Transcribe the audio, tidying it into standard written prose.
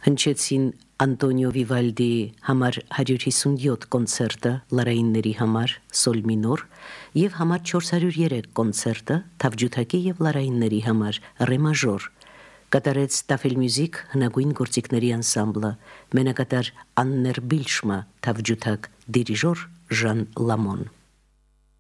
Հնչեցին Անտոնիո Վիվալդի համար 157 կոնցերտը լարայինների համար սոլ մինոր եւ համար 403 կոնցերտը թավջութակի եւ լարայինների համար ռե մաժոր։ Կատարեց Տաֆել Մյուզիկ հնագույն գործիքների անսամբլը, մենակատար Աններ Բիլշմա թավջութակ, դիրիժոր Ժան Լամոն։